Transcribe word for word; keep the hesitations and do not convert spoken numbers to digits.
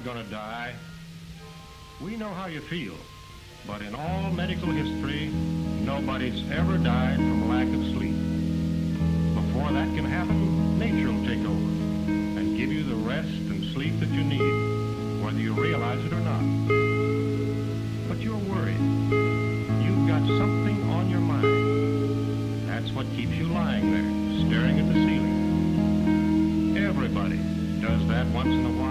gonna die. We know how you feel, but in all medical history, nobody's ever died from lack of sleep. Before that can happen, nature will take over and give you the rest and sleep that you need, whether you realize it or not. But you're worried. You've got something on your mind. That's what keeps you lying there, staring at the ceiling. Everybody does that once in a while.